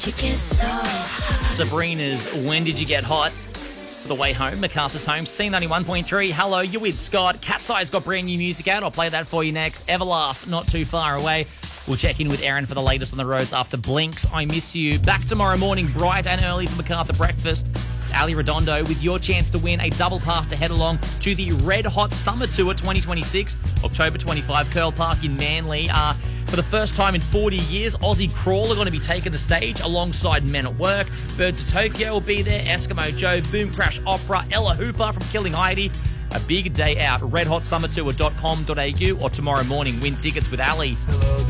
Sabrina's When Did You Get Hot? For the way home, MacArthur's home, C91.3. Hello, you're with Scott. Cat's Eye's got brand new music out. I'll play that for you next. Everlast, Not Too Far Away. We'll check in with Aaron for the latest on the roads after Blinks, I Miss You. Back tomorrow morning, bright and early for MacArthur Breakfast. It's Ali Redondo with your chance to win a double pass to head along to the Red Hot Summer Tour 2026, October 25, Curl Park in Manly. For the first time in 40 years, Aussie Crawl are going to be taking the stage alongside Men at Work. Birds of Tokyo will be there, Eskimo Joe, Boom Crash Opera, Ella Hooper from Killing Heidi. A big day out. RedHotSummerTour.com.au or tomorrow morning. Win tickets with Ali. Hello,